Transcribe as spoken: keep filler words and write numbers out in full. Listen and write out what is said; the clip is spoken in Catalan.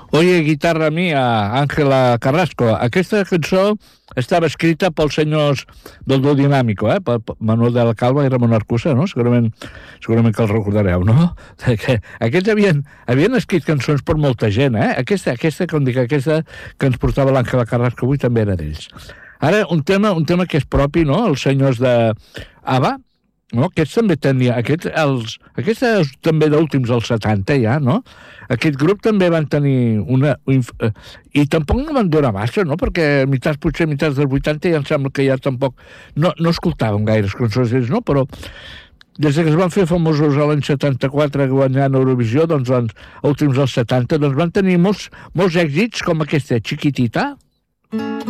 Oye, guitarra mia, Àngela Carrasco. Aquesta cançó estava escrita pels senyors del Duo Dinàmico, eh? Per Manuel de la Calva i Ramon Arcusa, no? Segurament, segurament que el recordareu, no? Que aquests havien, havien escrit cançons per molta gent, eh? Aquesta, aquesta, com dic, aquesta que ens portava l'Àngela Carrasco avui també era d'ells. Ara, un tema, un tema que és propi, no? Els senyors de ABBA, no? Aquests també tenia, aquests, els, aquests també d'últims dels setanta ja, no? Aquest grup també van tenir una... I tampoc no van durar massa, no? Perquè mitats, potser mitats dels vuitanta ja em sembla que ja tampoc... No, no escoltàvem gaires cançons d'ells, no? Però des que es van fer famosos a l'any setanta-quatre guanyant Eurovisió, doncs, doncs a últims dels setanta, doncs van tenir molts, molts èxits com aquesta, Chiquitita.